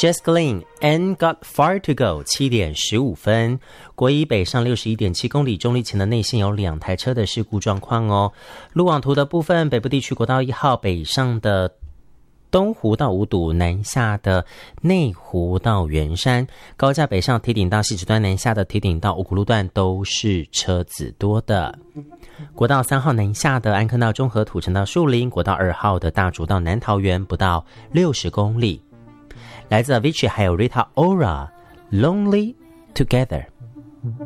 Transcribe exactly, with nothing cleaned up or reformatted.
Jessica Lin and got far to go 七点十五分。国一北上 六十一点七公里，中立前的内线有两台车的事故状况哦。路网图的部分，北部地区国道一号北上的东湖到五堵，南下的内湖到圆山，高架北上堤顶到汐止端，南下的堤顶到五股路段都是车子多的。国道三号南下的安坑到中和土城到树林，国道二号的大竹到南桃园不到六十公里。来自 Avicii 还有 Rita Ora Lonely Together。